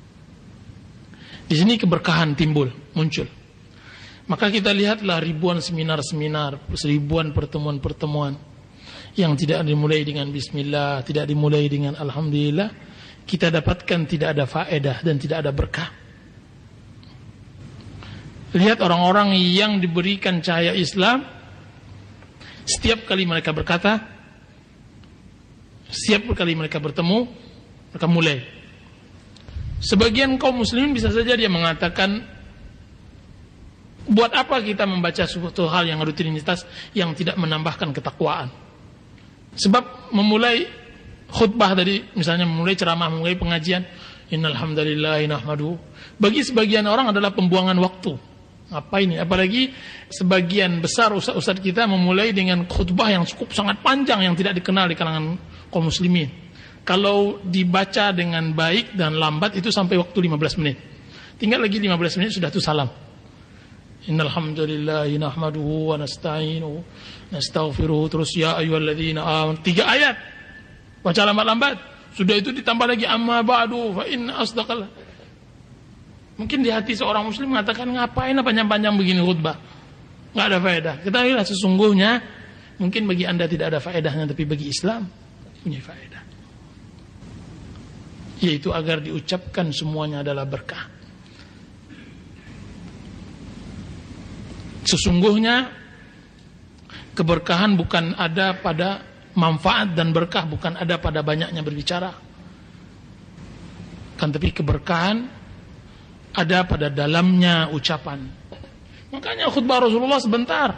Di sini keberkahan muncul. Maka kita lihatlah ribuan seminar-seminar, ribuan pertemuan-pertemuan yang tidak dimulai dengan bismillah, tidak dimulai dengan alhamdulillah, kita dapatkan tidak ada faedah dan tidak ada berkah. Lihat orang-orang yang diberikan cahaya Islam, setiap kali mereka berkata, setiap kali mereka bertemu, mereka mulai. Sebagian kaum muslimin bisa saja dia mengatakan, buat apa kita membaca suatu hal yang rutinitas yang tidak menambahkan ketakwaan? Sebab memulai khutbah tadi, misalnya memulai ceramah, memulai pengajian, innal hamdalillah nahmaduhu, bagi sebagian orang adalah pembuangan waktu. Apa ini? Apalagi sebagian besar ustaz-ustaz kita memulai dengan khutbah yang cukup sangat panjang yang tidak dikenal di kalangan kaum muslimin. Kalau dibaca dengan baik dan lambat itu sampai waktu 15 menit. Tinggal lagi 15 menit sudah tuh salam. Innal hamdalillah nahmaduhu wa nasta'inuhu nastaghfiruh, terus ya ayyuhalladzina amanu, 3 ayat. Baca lambat-lambat. Sudah itu ditambah lagi amma ba'du fa inna asdaqal. Mungkin di hati seorang muslim mengatakan, ngapain panjang-panjang begini khutbah? Enggak ada faedah. Ketahuilah sesungguhnya mungkin bagi Anda tidak ada faedahnya, tapi bagi Islam punya faedah. Yaitu agar diucapkan semuanya adalah berkah. Sesungguhnya keberkahan bukan ada pada manfaat, dan berkah bukan ada pada banyaknya berbicara. Kan tapi keberkahan ada pada dalamnya ucapan. Makanya khutbah Rasulullah sebentar.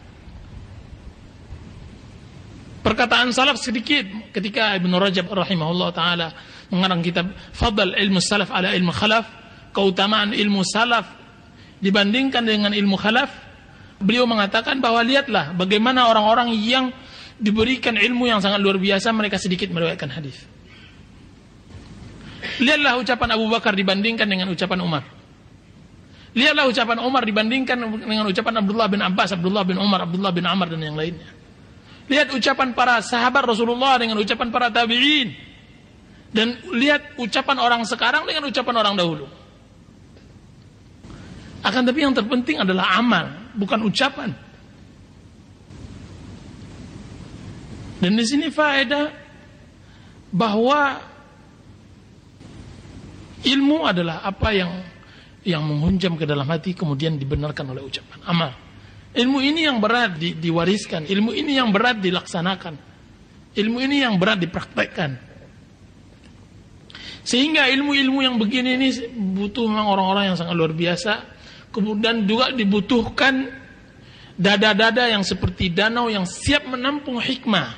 Perkataan salaf sedikit. Ketika Ibn Rajab rahimahullah ta'ala mengarang kitab Fadl ilmu salaf ala ilmu khalaf, keutamaan ilmu salaf dibandingkan dengan ilmu khalaf, beliau mengatakan bahwa lihatlah bagaimana orang-orang yang diberikan ilmu yang sangat luar biasa, mereka sedikit meriwayatkan hadis. Lihatlah ucapan Abu Bakar dibandingkan dengan ucapan Umar. Lihatlah ucapan Umar dibandingkan dengan ucapan Abdullah bin Abbas, Abdullah bin Umar, Abdullah bin Amr dan yang lainnya. Lihat ucapan para sahabat Rasulullah dengan ucapan para tabi'in. Dan lihat ucapan orang sekarang dengan ucapan orang dahulu. Akan tapi yang terpenting adalah amal, bukan ucapan. Dan di sini faedah bahwa ilmu adalah apa yang menghunjam ke dalam hati kemudian dibenarkan oleh ucapan, amal. Ilmu ini yang berat diwariskan, ilmu ini yang berat dilaksanakan, ilmu ini yang berat dipraktekkan. Sehingga ilmu-ilmu yang begini ini butuh memang orang-orang yang sangat luar biasa. Kemudian juga dibutuhkan dada-dada yang seperti danau yang siap menampung hikmah.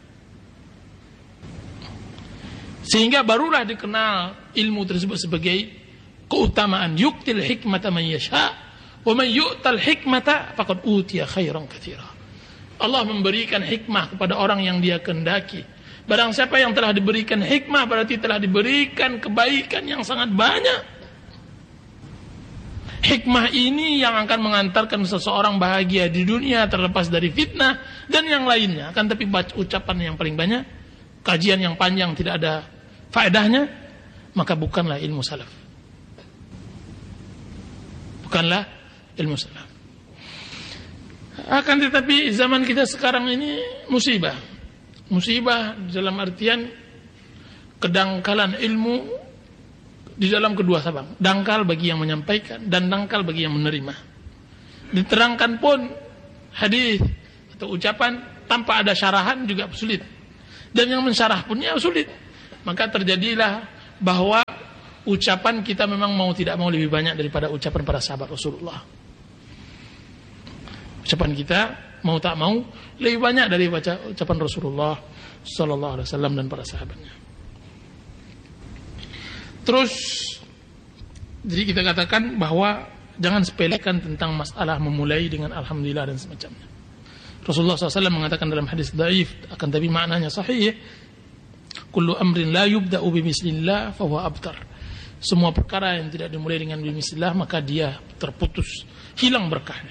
Sehingga barulah dikenal ilmu tersebut sebagai keutamaan. Yu'til hikmata man yasha wa man yu'tal hikmata faqad utiya khairan katsira. Allah memberikan hikmah kepada orang yang Dia kehendaki. Barang siapa yang telah diberikan hikmah berarti telah diberikan kebaikan yang sangat banyak. Hikmah ini yang akan mengantarkan seseorang bahagia di dunia, terlepas dari fitnah dan yang lainnya. Akan tapi baca ucapan yang paling banyak, kajian yang panjang tidak ada faedahnya, maka bukanlah ilmu salaf. Bukanlah ilmu salaf. Akan tetapi zaman kita sekarang ini musibah. Musibah dalam artian kedangkalan ilmu di dalam kedua sabang. Dangkal bagi yang menyampaikan dan dangkal bagi yang menerima. Diterangkan pun hadis atau ucapan tanpa ada syarahan juga sulit. Dan yang mensyarah punnya sulit. Maka terjadilah bahwa ucapan kita memang mau tidak mau lebih banyak daripada ucapan para sahabat Rasulullah. Ucapan kita mau tak mau lebih banyak dari ucapan Rasulullah sallallahu alaihi wasallam dan para sahabatnya. Terus jadi kita katakan bahwa jangan sepelekan tentang masalah memulai dengan alhamdulillah dan semacamnya. Rasulullah SAW mengatakan dalam hadis dhaif, akan tapi maknanya sahih, kullu amrin la yubda'u bimismillah fahuwa abtar. Semua perkara yang tidak dimulai dengan bismillah maka dia terputus, hilang berkahnya.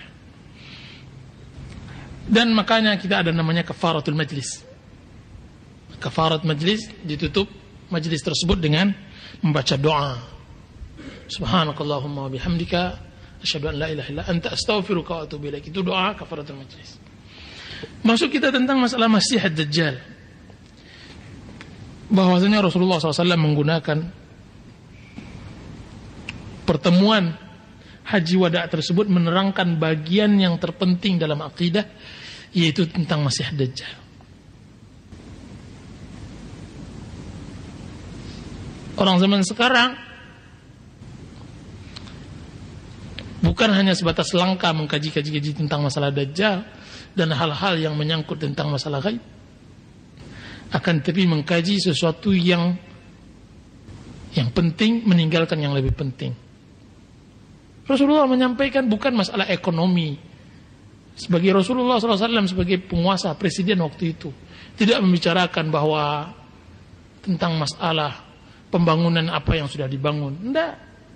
Dan makanya kita ada namanya kafaratul majlis. Kafarat majlis, ditutup majlis tersebut dengan membaca doa. Subhanakallahumma wa bihamdika asyhadu an la ilaha illa anta astaghfiruka wa atubu ilaik. Itu doa kafaratul majlis. Masuk kita tentang masalah Masih Ad-Dajjal. Bahwasanya Rasulullah SAW menggunakan pertemuan haji wada tersebut menerangkan bagian yang terpenting dalam akidah, yaitu tentang Masih Ad-Dajjal. Orang zaman sekarang bukan hanya sebatas langka mengkaji-kaji tentang masalah Dajjal dan hal-hal yang menyangkut tentang masalah gaib, akan tapi mengkaji sesuatu yang penting, meninggalkan yang lebih penting. Rasulullah menyampaikan bukan masalah ekonomi. Sebagai Rasulullah SAW, sebagai penguasa, presiden waktu itu, tidak membicarakan bahwa tentang masalah pembangunan apa yang sudah dibangun. Tidak.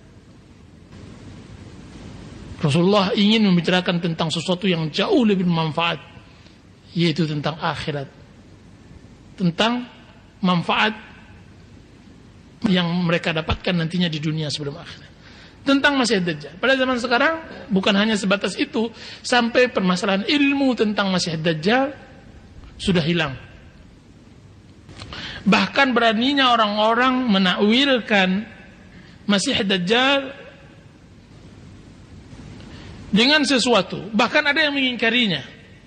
Rasulullah ingin membicarakan tentang sesuatu yang jauh lebih bermanfaat, yaitu tentang akhirat, tentang manfaat yang mereka dapatkan nantinya di dunia sebelum akhirat, tentang Masih Ad-Dajjal. Pada zaman sekarang bukan hanya sebatas itu, sampai permasalahan ilmu tentang Masih Ad-Dajjal sudah hilang. Bahkan beraninya orang-orang menakwilkan Masih Ad-Dajjal dengan sesuatu, bahkan ada yang mengingkarinya.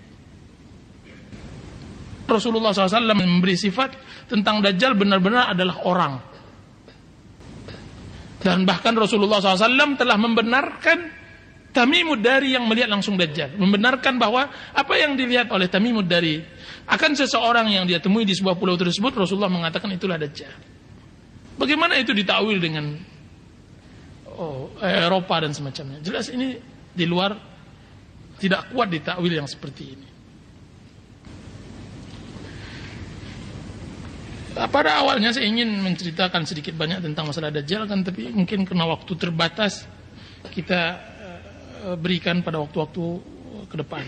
Rasulullah SAW memberi sifat tentang Dajjal benar-benar adalah orang. Dan bahkan Rasulullah SAW telah membenarkan Tamimud Dari yang melihat langsung Dajjal. Membenarkan bahwa apa yang dilihat oleh Tamimud Dari akan seseorang yang dia temui di sebuah pulau tersebut, Rasulullah mengatakan itulah Dajjal. Bagaimana itu ditakwil dengan Eropa dan semacamnya? Jelas ini di luar, tidak kuat ditakwil yang seperti ini. Pada awalnya saya ingin menceritakan sedikit banyak tentang masalah Dajjal, kan, tapi mungkin karena waktu terbatas kita berikan pada waktu-waktu ke depan.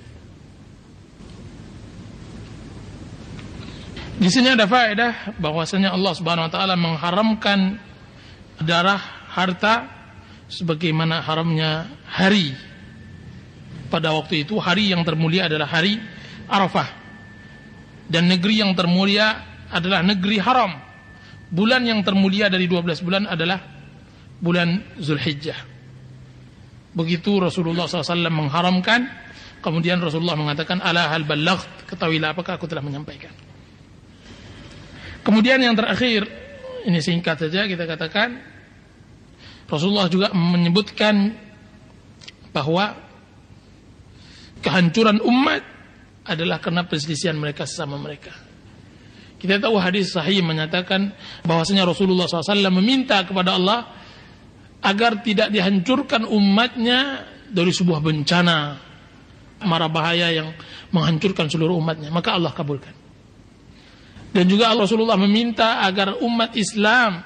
Di sini ada faedah bahwasanya Allah Subhanahu wa taala mengharamkan darah, harta sebagaimana haramnya hari. Pada waktu itu hari yang termulia adalah hari Arafah, dan negeri yang termulia adalah negeri haram. Bulan yang termulia dari 12 bulan adalah bulan Zulhijjah. Begitu Rasulullah SAW mengharamkan. Kemudian Rasulullah mengatakan, ala hal ballaght, ketahuilah apakah aku telah menyampaikan. Kemudian yang terakhir, ini singkat saja kita katakan, Rasulullah juga menyebutkan bahwa kehancuran umat adalah karena perselisihan mereka sesama mereka. Kita tahu hadis sahih menyatakan bahwasanya Rasulullah SAW meminta kepada Allah agar tidak dihancurkan umatnya dari sebuah bencana, mara bahaya yang menghancurkan seluruh umatnya. Maka Allah kabulkan. Dan juga Rasulullah meminta agar umat Islam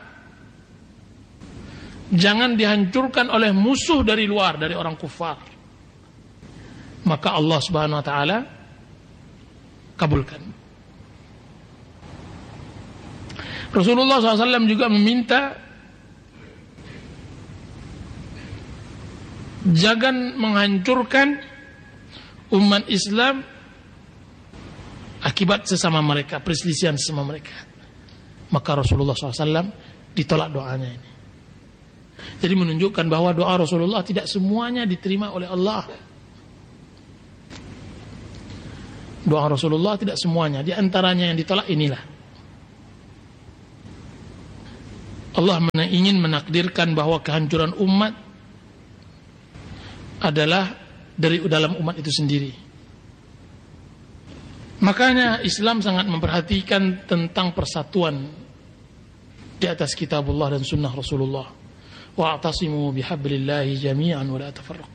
jangan dihancurkan oleh musuh dari luar, dari orang kufar. Maka Allah Subhanahu wa taala kabulkan. Rasulullah SAW juga meminta jangan menghancurkan umat Islam akibat sesama mereka, perselisihan sesama mereka. Maka Rasulullah SAW ditolak doanya ini. Jadi menunjukkan bahwa doa Rasulullah tidak semuanya diterima oleh Allah. Doa Rasulullah tidak semuanya, di antaranya yang ditolak inilah. Allah ingin menakdirkan bahwa kehancuran umat adalah dari dalam umat itu sendiri. Makanya Islam sangat memperhatikan tentang persatuan di atas kitabullah dan sunnah Rasulullah. Wa'tasimu bihablillahi jami'an wa la tafarraqu.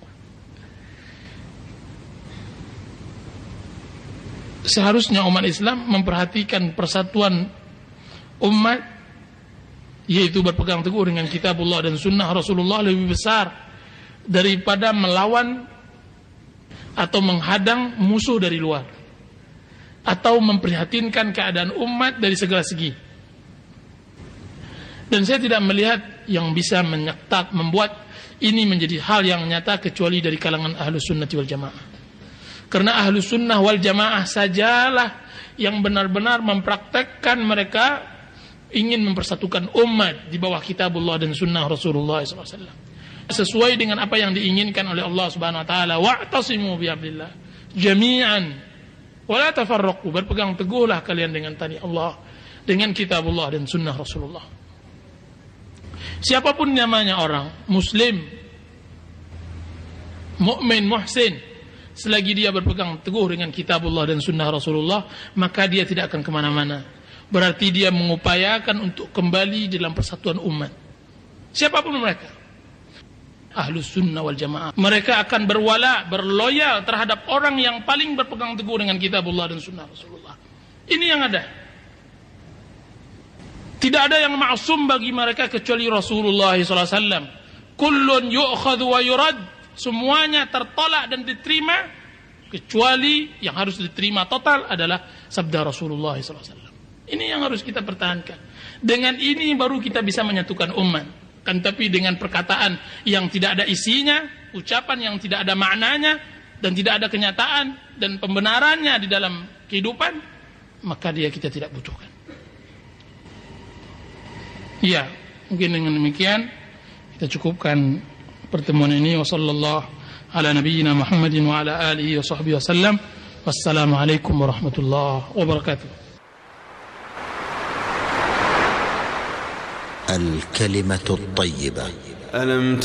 Seharusnya umat Islam memperhatikan persatuan umat, yaitu berpegang teguh dengan kitabullah dan sunnah Rasulullah, lebih besar daripada melawan atau menghadang musuh dari luar, atau memprihatinkan keadaan umat dari segala segi. Dan saya tidak melihat yang bisa membuat ini menjadi hal yang nyata kecuali dari kalangan ahlus sunnati wal jamaah. Karena ahlus sunnah wal jamaah sajalah yang benar-benar mempraktekkan mereka ingin mempersatukan umat di bawah kitabullah dan sunnah Rasulullah SAW, sesuai dengan apa yang diinginkan oleh Allah Subhanahu Wa Taala. Wa'tasimu bihablillah jami'an wa la tafarraqu. Berpegang teguhlah kalian dengan tali Allah, dengan kitabullah dan sunnah Rasulullah. Siapapun namanya orang, muslim, mukmin, muhsin, selagi dia berpegang teguh dengan kitabullah dan sunnah Rasulullah, maka dia tidak akan kemana-mana. Berarti dia mengupayakan untuk kembali dalam persatuan umat. Siapapun mereka, ahlus sunnah wal jamaah, mereka akan berloyal terhadap orang yang paling berpegang teguh dengan kitabullah dan sunnah Rasulullah. Ini yang ada. Tidak ada yang ma'sum bagi mereka kecuali Rasulullah SAW. Kullun yu'khadhu wa yurad. Semuanya tertolak dan diterima, kecuali yang harus diterima total adalah sabda Rasulullah SAW. Ini yang harus kita pertahankan. Dengan ini baru kita bisa menyatukan umat. Kan tapi dengan perkataan yang tidak ada isinya, ucapan yang tidak ada maknanya, dan tidak ada kenyataan dan pembenarannya di dalam kehidupan, maka dia kita tidak butuhkan. Ya, mungkin dengan demikian kita cukupkan pertemuan ini. Wassallallahu ala nabiyyina Muhammadin wa ala alihi wa sahbihi wasallam. Wassalamualaikum warahmatullahi wabarakatuh. الكلمة الطيبة.